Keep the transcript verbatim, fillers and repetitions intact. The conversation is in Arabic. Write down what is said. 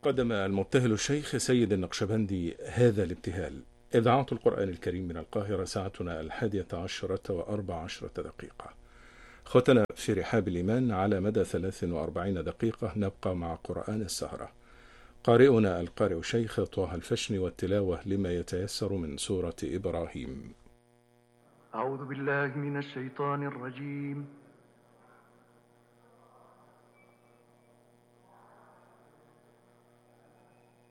قدم المبتهل الشيخ سيد النقشبندي هذا الابتهال. إذاعة القرآن الكريم من القاهرة، ساعتنا الحادية عشرة وأربع عشرة دقيقة. ختنا في رحاب الإيمان على مدى ثلاث وأربعين دقيقة نبقى مع قرآن السهرة. قارئنا القارئ الشيخ طه الفشني، والتلاوة لما يتيسر من سورة إبراهيم. أعوذ بالله من الشيطان الرجيم.